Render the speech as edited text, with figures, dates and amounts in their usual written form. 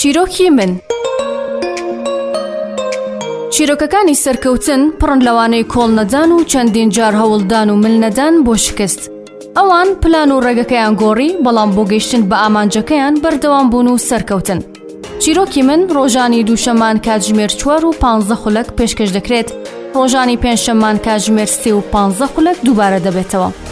چیرۆکی من. چیرۆکەکانی سەرکەوتن پڕن لەوانەی کۆڵ نەدان و چەندین جار هەوڵدان و مل نەدان بۆ شکست. ئەوان پلان و ڕێگەکەیان گۆڕی، بەڵام بۆ گەیشتن بە ئامانجەکەیان بەردەوام بوون و سەرکەوتن. چیرۆکی من ڕۆژانی دووشەمان کاتژمێر 4 و 15 خولەک پێشکەش دەکرێت، ڕۆژانی پێنجشەممان کاتژمێر 3 و 15 خولەک دووبارە دەبێتەوە.